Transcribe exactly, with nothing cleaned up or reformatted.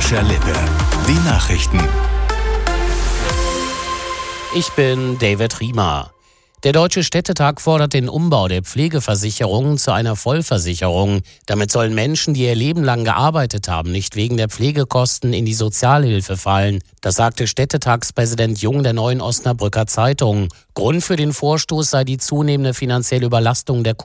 Falscher Lippe. Die Nachrichten. Ich bin David Riemer. Der Deutsche Städtetag fordert den Umbau der Pflegeversicherung zu einer Vollversicherung. Damit sollen Menschen, die ihr Leben lang gearbeitet haben, nicht wegen der Pflegekosten in die Sozialhilfe fallen. Das sagte Städtetagspräsident Jung der Neuen Osnabrücker Zeitung. Grund für den Vorstoß sei die zunehmende finanzielle Überlastung der